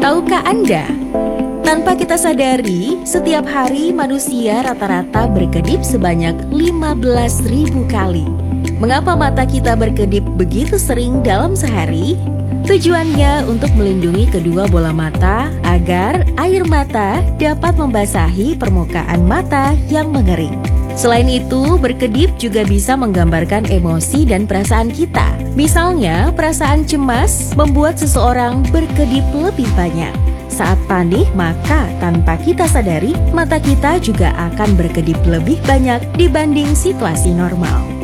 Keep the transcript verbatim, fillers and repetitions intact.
Tahukah Anda? Tanpa kita sadari, setiap hari manusia rata-rata berkedip sebanyak lima belas ribu kali. Mengapa mata kita berkedip begitu sering dalam sehari? Tujuannya untuk melindungi kedua bola mata agar air mata dapat membasahi permukaan mata yang mengering. Selain itu, berkedip juga bisa menggambarkan emosi dan perasaan kita. Misalnya, perasaan cemas membuat seseorang berkedip lebih banyak. Saat panik, maka tanpa kita sadari, mata kita juga akan berkedip lebih banyak dibanding situasi normal.